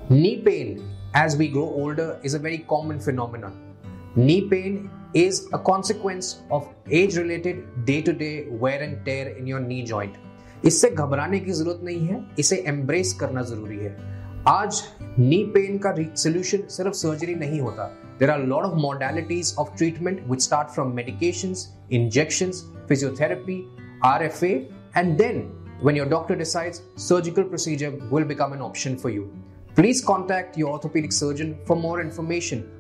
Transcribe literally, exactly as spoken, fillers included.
Knee pain as we grow older is a very common phenomenon. Knee pain is a consequence of age-related day-to-day wear and tear in your knee joint. इससे घबराने की जरूरत नहीं है, इसे embrace करना जरूरी है. आज नी पेन का सोल्यूशन सिर्फ सर्जरी नहीं होता. There are a lot of modalities of treatment which start from medications, injections, physiotherapy, R F A, and then when your doctor decides, surgical procedure will become an option for you. Please contact your orthopedic surgeon for more information